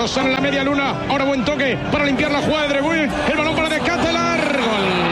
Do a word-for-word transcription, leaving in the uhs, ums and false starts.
Rozan en la media luna. Ahora buen toque para limpiar la jugada de Drebuy. El balón para Descatelar. Gol.